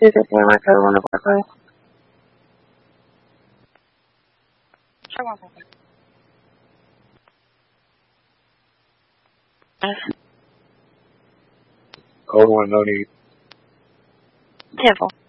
Is it my code on the Barclays? Sure, one second. Code 1, no need. 10-4.